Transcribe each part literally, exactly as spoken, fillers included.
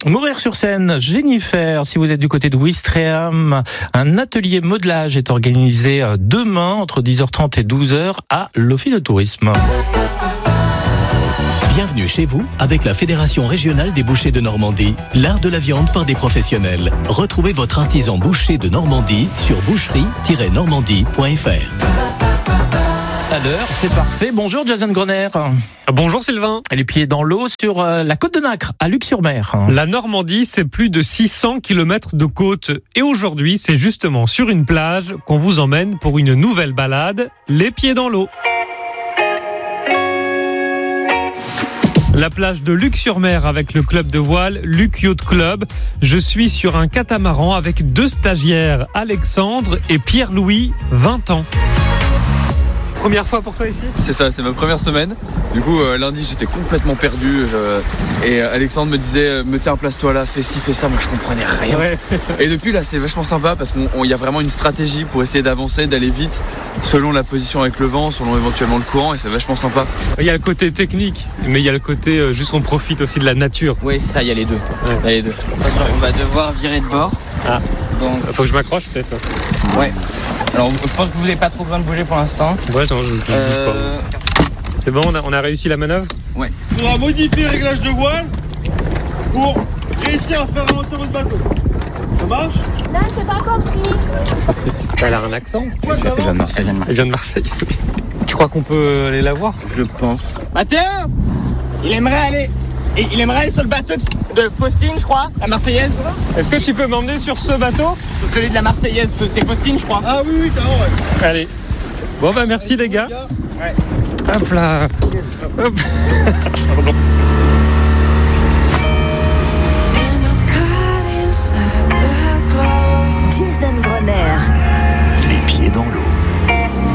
Mourir sur scène, Jennifer, si vous êtes du côté de Ouistreham, un atelier modelage est organisé demain entre dix heures trente et douze heures à l'Office de tourisme. Bienvenue chez vous avec la Fédération régionale des bouchers de Normandie, l'art de la viande par des professionnels. Retrouvez votre artisan boucher de Normandie sur boucherie tiret normandie point f r. À l'heure, c'est parfait. Bonjour Jason Groner. Bonjour Sylvain. Les pieds dans l'eau sur la côte de Nacre, à Luc-sur-Mer. La Normandie, c'est plus de six cents kilomètres de côte. Et aujourd'hui, c'est justement sur une plage qu'on vous emmène pour une nouvelle balade, les pieds dans l'eau. La plage de Luc-sur-Mer avec le club de voile Luc Yacht Club. Je suis sur un catamaran avec deux stagiaires, Alexandre et Pierre-Louis, vingt ans. Première fois pour toi ici ? C'est ça, c'est ma première semaine. Du coup, euh, lundi, j'étais complètement perdu. Je... Et Alexandre me disait, me tiens, place-toi là, fais ci, fais ça. Moi, je comprenais rien. Ouais. Et depuis, là, c'est vachement sympa parce qu'il y a vraiment une stratégie pour essayer d'avancer, d'aller vite, selon la position avec le vent, selon éventuellement le courant. Et c'est vachement sympa. Il y a le côté technique, mais il y a le côté euh, juste on profite aussi de la nature. Oui, c'est ça, il y a les deux. Ouais. Il y a les deux. On va devoir virer de bord. Ah. Donc... Faut que je m'accroche peut-être. Ouais. Alors, je pense que vous n'avez pas trop besoin de bouger pour l'instant. Ouais, attends, je, je euh... bouge pas. C'est bon, on a, on a réussi la manœuvre ? Ouais. Il faudra modifier le réglage de voile pour réussir à faire avancer votre bateau. Ça marche ? Non, j'ai pas compris. Elle a un accent ? Elle vient de Marseille. Elle vient de Marseille. Tu crois qu'on peut aller la voir ? Je pense. Mathéo, il aimerait aller... Et il aimerait aller sur le bateau de Faustine, je crois, la Marseillaise. Est-ce que tu peux m'emmener sur ce bateau ? Sur celui de la Marseillaise, c'est Faustine, je crois. Ah oui, oui, carrément, ouais. Allez. Bon bah merci les gars. Ouais. Hop là. Hop. Pardon. Jason Groner. Les pieds dans l'eau.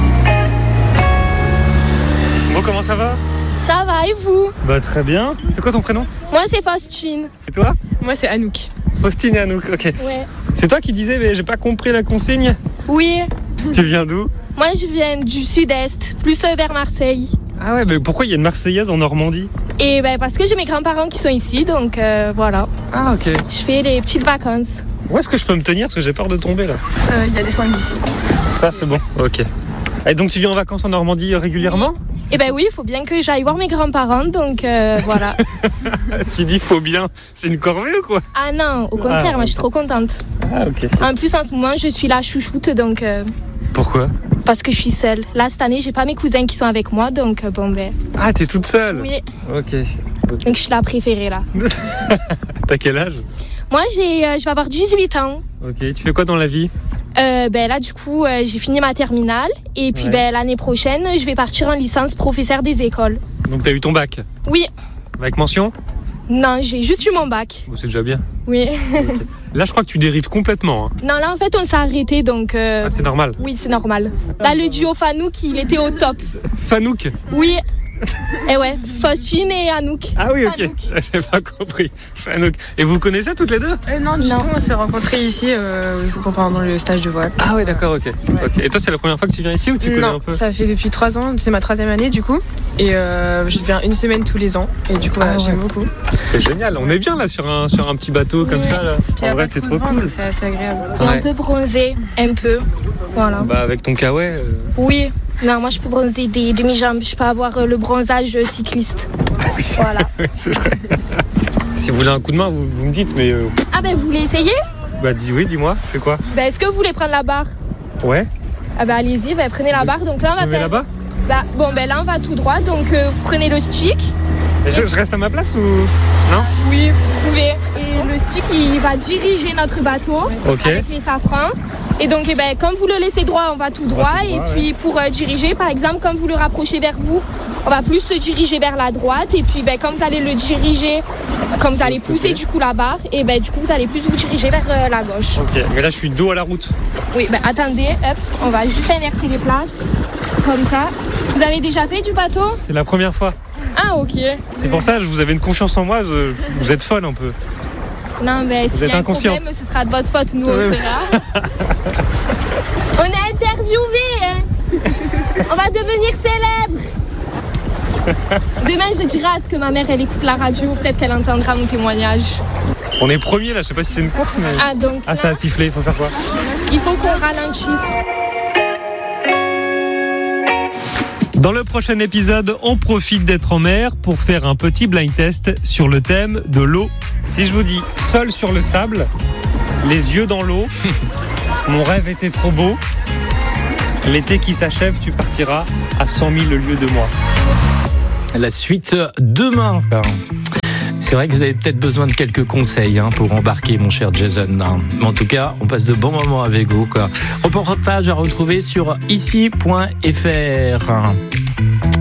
Bon, comment ça va ? Ça va et vous ? Bah très bien. C'est quoi ton prénom ? Moi c'est Faustine. Et toi ? Moi c'est Anouk. Faustine et Anouk, ok. Ouais. C'est toi qui disais mais j'ai pas compris la consigne ? Oui. Tu viens d'où ? Moi je viens du sud-est, plus vers Marseille. Ah ouais, mais pourquoi il y a une Marseillaise en Normandie ? Et ben parce que j'ai mes grands-parents qui sont ici, donc euh, voilà. Ah ok. Je fais les petites vacances. Où est-ce que je peux me tenir parce que j'ai peur de tomber là ? Il euh, y a des sangs ici. Ça c'est bon, ok. Et donc tu viens en vacances en Normandie régulièrement ? Et ben oui, il faut bien que j'aille voir mes grands-parents, donc euh, voilà. Tu dis faut bien, c'est une corvée ou quoi ? Ah non, au contraire, ah, moi je suis trop contente. Ah ok. En plus en ce moment je suis la chouchoute, donc... Euh, Pourquoi ? Parce que je suis seule. Là cette année j'ai pas mes cousins qui sont avec moi, donc euh, bon ben... Ah t'es toute seule ? Oui. Ok. okay. Donc je suis la préférée là. T'as quel âge ? Moi j'ai, euh, je vais avoir dix-huit ans. Ok, tu fais quoi dans la vie ? Euh, ben là du coup euh, j'ai fini ma terminale et puis ouais. ben l'année prochaine je vais partir en licence professeur des écoles. Donc t'as eu ton bac ? Oui. Avec mention ? Non, j'ai juste eu mon bac. Bon, c'est déjà bien. Oui. Okay. Là je crois que tu dérives complètement. Hein. Non là en fait on s'est arrêté donc... Euh... Ah, c'est normal ? Oui c'est normal. Là le duo Fanouk il était au top. Fanouk ? Oui. Et ouais, Faustine et Anouk. Ah oui, ok, j'ai pas compris. Fanouk. Et vous vous connaissez toutes les deux ? euh, Non, du non. tout, on s'est rencontrés ici euh, pendant le stage de voile. Ah oui, d'accord, ok. Ouais. okay. Et toi, c'est la première fois que tu viens ici ou tu connais non, un peu ? Ça fait depuis trois ans, c'est ma troisième année du coup. Et euh, je viens une semaine tous les ans. Et du coup, ah, voilà, ouais. j'aime beaucoup. C'est génial, on est bien là sur un, sur un petit bateau comme oui. ça. Là. En vrai, c'est trop vent, cool. C'est assez agréable. Ouais. Un peu bronzé, un peu. Voilà. Bah, avec ton kawaii. Euh... Oui. Non, moi je peux bronzer des demi-jambes, je peux avoir euh, le bronzage euh, cycliste. Oui. Voilà. C'est vrai. Si vous voulez un coup de main, vous, vous me dites, mais... Euh... Ah ben vous voulez essayer ? Bah dis oui, dis-moi, fais quoi ? Ben est-ce que vous voulez prendre la barre ? Ouais. Ah ben allez-y, ben, prenez la barre, donc là on va vous faire... là-bas ? Bah, bon ben là on va tout droit, donc euh, vous prenez le stick. Et je, je reste à ma place ou... Non ? Oui, vous pouvez. Et le stick il va diriger notre bateau okay. avec les safrans. Et donc, eh ben, comme vous le laissez droit, on va tout droit. Va tout droit et puis, ouais. pour euh, diriger, par exemple, comme vous le rapprochez vers vous, on va plus se diriger vers la droite. Et puis, ben, comme vous allez le diriger, comme vous allez pousser du coup la barre, et ben, du coup, vous allez plus vous diriger vers euh, la gauche. Ok, mais là, je suis dos à la route. Oui, ben, attendez, hop, on va juste inverser les places, comme ça. Vous avez déjà fait du bateau ? C'est la première fois. Ah, ok. C'est pour ça que vous avez une confiance en moi, je, vous êtes folle un peu. Non, mais s'il y a un problème, ce sera de votre faute, nous, on sera. On est interviewés, hein. On va devenir célèbres. Demain, je dirai à ce que ma mère, elle écoute la radio. Peut-être qu'elle entendra mon témoignage. On est premier là, je sais pas si c'est une course, mais. Ah, donc. Ah, ça a sifflé, il faut faire quoi? Il faut qu'on ralentisse. Dans le prochain épisode, on profite d'être en mer pour faire un petit blind test sur le thème de l'eau. Si je vous dis seul sur le sable, les yeux dans l'eau, mon rêve était trop beau, l'été qui s'achève, tu partiras à cent mille lieues de moi. La suite demain. C'est vrai que vous avez peut-être besoin de quelques conseils hein, pour embarquer, mon cher Jason. Mais en tout cas, on passe de bons moments avec vous. Quoi. Reportage à retrouver sur ici point f r.